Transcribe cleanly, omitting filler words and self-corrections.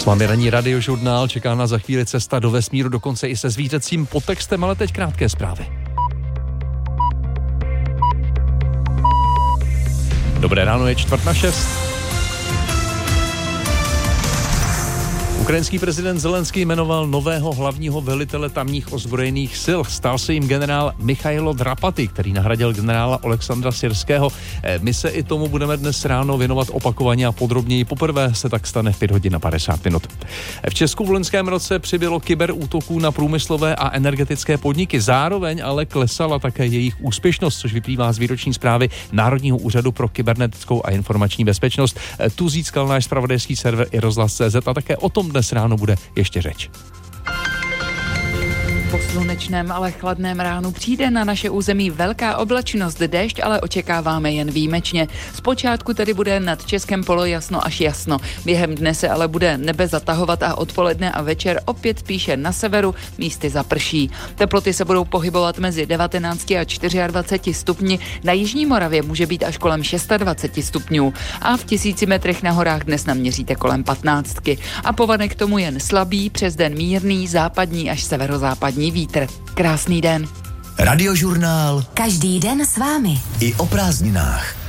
S vámi ranní radiožurnál, čeká na za chvíli cesta do vesmíru, dokonce i se zvířecím podtextem, ale teď krátké zprávy. Dobré ráno, je 5:45. Ukrajinský prezident Zelenský jmenoval nového hlavního velitele tamních ozbrojených sil. Stal se jim generál Michailo Drapaty, který nahradil generála Oleksandra Syrského. My se i tomu budeme dnes ráno věnovat opakovaně a podrobněji. Poprvé se tak stane v 5:50. V Česku v loňském roce přibylo kyberútoků na průmyslové a energetické podniky. Zároveň ale klesala také jejich úspěšnost, což vyplývá z výroční zprávy Národního úřadu pro kybernetickou a informační bezpečnost. Tu získal náš zpravodajský server iRozhlas.cz a také o tom dnes ráno bude ještě řeč. Po slunečném, ale chladném ránu přijde na naše území velká oblačnost, déšť ale očekáváme jen výjimečně. Zpočátku tedy bude nad Českem polojasno až jasno. Během dne se ale bude nebe zatahovat a odpoledne a večer opět spíše na severu místy zaprší. Teploty se budou pohybovat mezi 19 a 24 stupni, na jižní Moravě může být až kolem 26 stupňů a v 1000 metrech na horách dnes naměříte kolem 15. A povanek k tomu jen slabý, přes den mírný, západní až severozápadní vítr. Krásný den. Radiožurnál. Každý den s vámi. I o prázdninách.